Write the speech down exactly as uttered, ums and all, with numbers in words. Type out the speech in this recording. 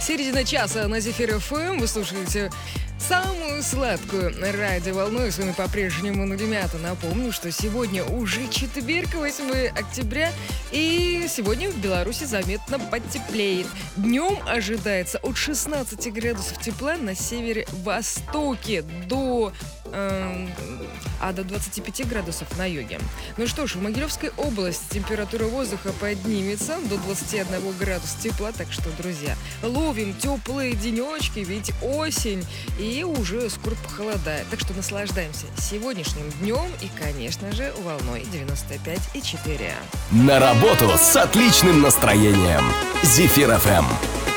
Середина часа на Зефир эф эм. Вы слушаете самую сладкую радиоволну. И с вами по-прежнему Нулимята. Напомню, что сегодня уже четверг, восьмое октября. И сегодня в Беларуси заметно потеплеет. Днем ожидается от шестнадцати градусов тепла на северо-востоке до... Э, а до двадцати пяти градусов на юге. Ну что ж, в Могилевской области температура воздуха поднимется до двадцати одного градуса тепла. Так что, друзья, ловим теплые денечки, ведь осень. И уже скоро похолодает. Так что наслаждаемся сегодняшним днем и, конечно же, волной девяносто пять и четыре. На работу с отличным настроением. Зефир эф эм.